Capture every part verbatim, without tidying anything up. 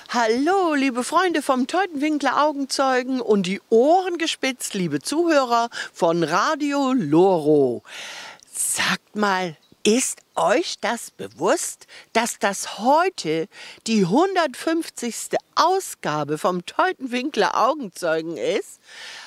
Hallo, liebe Freunde vom Teutenwinkler Augenzeugen und die Ohren gespitzt, liebe Zuhörer von Radio Loro. Sagt mal, ist euch das bewusst, dass das heute die hundertfünfzigste Ausgabe vom Teutenwinkler Augenzeugen ist?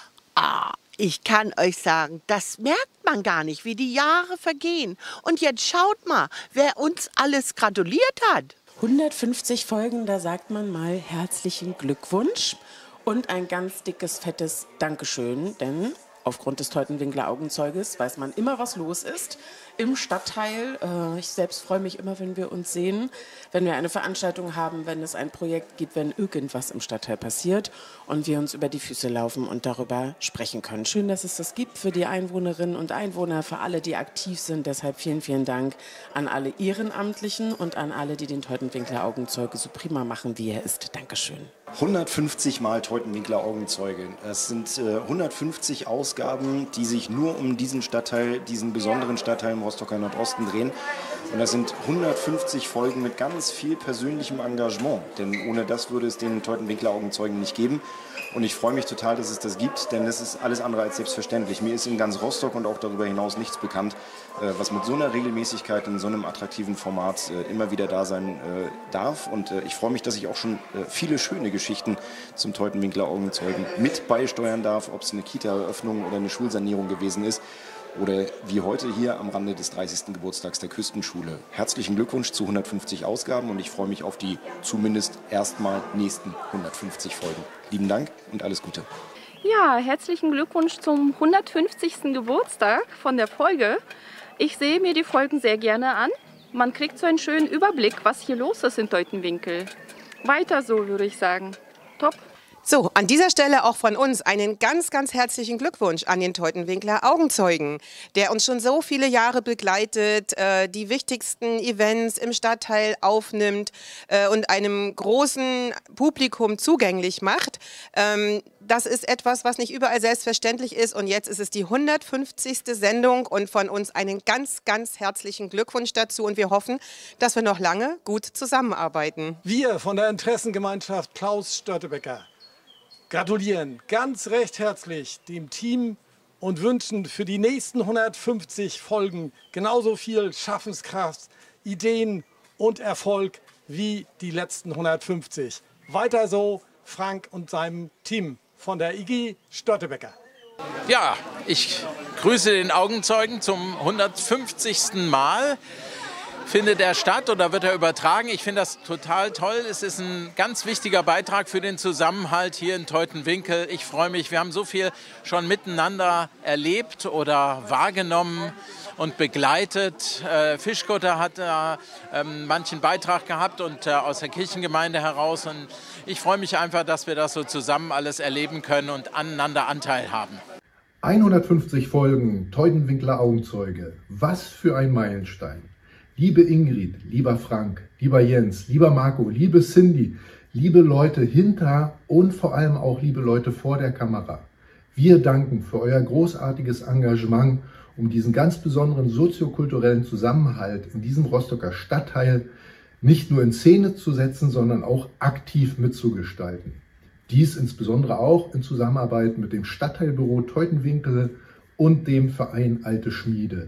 Ah, ich kann euch sagen, das merkt man gar nicht, wie die Jahre vergehen. Und jetzt schaut mal, wer uns alles gratuliert hat. hundertfünfzig Folgen, da sagt man mal herzlichen Glückwunsch und ein ganz dickes, fettes Dankeschön, denn aufgrund des Teutenwinkler Augenzeuges weiß man immer, was los ist im Stadtteil. Äh, ich selbst freue mich immer, wenn wir uns sehen, wenn wir eine Veranstaltung haben, wenn es ein Projekt gibt, wenn irgendwas im Stadtteil passiert und wir uns über die Füße laufen und darüber sprechen können. Schön, dass es das gibt für die Einwohnerinnen und Einwohner, für alle, die aktiv sind. Deshalb vielen, vielen Dank an alle Ehrenamtlichen und an alle, die den Teutenwinkler Augenzeuge so prima machen, wie er ist. Dankeschön. hundertfünfzig Mal Teutenwinkler Augenzeuge. Es sind äh, hundertfünfzig Ausgaben, die sich nur um diesen Stadtteil, diesen besonderen Stadtteil im Rostocker Nordosten drehen. Und das sind hundertfünfzig Folgen mit ganz viel persönlichem Engagement. Denn ohne das würde es den Teutenwinkler Augenzeugen nicht geben. Und ich freue mich total, dass es das gibt, denn das ist alles andere als selbstverständlich. Mir ist in ganz Rostock und auch darüber hinaus nichts bekannt, äh, was mit so einer Regelmäßigkeit in so einem attraktiven Format äh, immer wieder da sein äh, darf. Und äh, ich freue mich, dass ich auch schon äh, viele schöne Geschichten zum Teutenwinkler Augenzeugen mit beisteuern darf, ob es eine Kita-Eröffnung oder eine Schulsanierung gewesen ist. Oder wie heute hier am Rande des dreißigsten Geburtstags der Küstenschule. Herzlichen Glückwunsch zu hundertfünfzig Ausgaben und ich freue mich auf die zumindest erstmal nächsten hundertfünfzig Folgen. Lieben Dank und alles Gute. Ja, herzlichen Glückwunsch zum hundertfünfzigsten Geburtstag von der Folge. Ich sehe mir die Folgen sehr gerne an. Man kriegt so einen schönen Überblick, was hier los ist in Teutenwinkel. Weiter so, würde ich sagen. Top. So, an dieser Stelle auch von uns einen ganz, ganz herzlichen Glückwunsch an den Teutenwinkler Augenzeugen, der uns schon so viele Jahre begleitet, äh, die wichtigsten Events im Stadtteil aufnimmt äh, und einem großen Publikum zugänglich macht. Ähm, das ist etwas, was nicht überall selbstverständlich ist und jetzt ist es die hundertfünfzigste Sendung und von uns einen ganz, ganz herzlichen Glückwunsch dazu und wir hoffen, dass wir noch lange gut zusammenarbeiten. Wir von der Interessengemeinschaft Klaus Störtebeker gratulieren ganz recht herzlich dem Team und wünschen für die nächsten hundertfünfzig Folgen genauso viel Schaffenskraft, Ideen und Erfolg wie die letzten hundertfünfzig. Weiter so, Frank und seinem Team von der I G Störtebeker. Ja, ich grüße den Augenzeugen zum hundertfünfzigsten Mal. Findet er statt oder wird er übertragen? Ich finde das total toll. Es ist ein ganz wichtiger Beitrag für den Zusammenhalt hier in Teutenwinkel. Ich freue mich, wir haben so viel schon miteinander erlebt oder wahrgenommen und begleitet. Äh, Fischkutter hat da ähm, manchen Beitrag gehabt und äh, aus der Kirchengemeinde heraus. Und ich freue mich einfach, dass wir das so zusammen alles erleben können und aneinander Anteil haben. hundertfünfzig Folgen Teutenwinkler Augenzeuge. Was für ein Meilenstein. Liebe Ingrid, lieber Frank, lieber Jens, lieber Marco, liebe Cindy, liebe Leute hinter und vor allem auch liebe Leute vor der Kamera. Wir danken für euer großartiges Engagement, um diesen ganz besonderen soziokulturellen Zusammenhalt in diesem Rostocker Stadtteil nicht nur in Szene zu setzen, sondern auch aktiv mitzugestalten. Dies insbesondere auch in Zusammenarbeit mit dem Stadtteilbüro Teutenwinkel und dem Verein Alte Schmiede.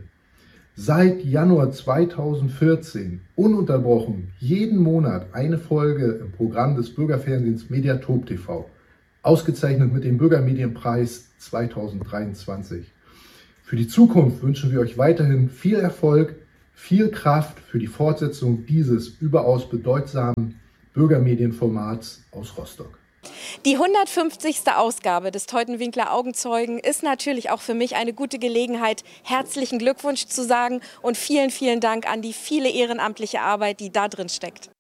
Seit Januar zweitausendvierzehn ununterbrochen jeden Monat eine Folge im Programm des Bürgerfernsehens Mediatop T V, ausgezeichnet mit dem Bürgermedienpreis zweitausenddreiundzwanzig. Für die Zukunft wünschen wir euch weiterhin viel Erfolg, viel Kraft für die Fortsetzung dieses überaus bedeutsamen Bürgermedienformats aus Rostock. Die hundertfünfzigste Ausgabe des Teutenwinkler Augenzeugen ist natürlich auch für mich eine gute Gelegenheit, herzlichen Glückwunsch zu sagen und vielen, vielen Dank an die viele ehrenamtliche Arbeit, die da drin steckt.